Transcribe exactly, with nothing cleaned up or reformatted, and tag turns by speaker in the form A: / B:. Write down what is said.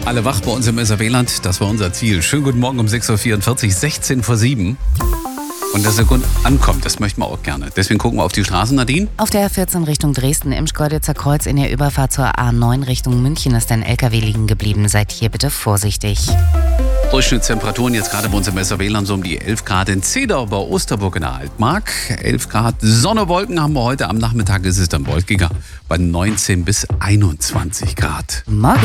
A: Alle wach bei uns im S R W-Land, das war unser Ziel. Schönen guten Morgen um sechs Uhr vierundvierzig, sechzehn vor sieben. Und dass er gut ankommt, das möchten wir auch gerne. Deswegen gucken wir auf die Straßen, Nadine.
B: Auf der A vierzehn Richtung Dresden im Schkeuditzer Kreuz in der Überfahrt zur A neun Richtung München ist ein L K W liegen geblieben. Seid hier bitte vorsichtig.
A: Durchschnittstemperaturen jetzt gerade bei uns im S R W-Land so um die elf Grad in Zedau bei Osterburg in der Altmark. elf Grad Sonne, Wolken haben wir heute. Am Nachmittag ist es dann wolkiger bei neunzehn bis einundzwanzig Grad.
B: Morgen.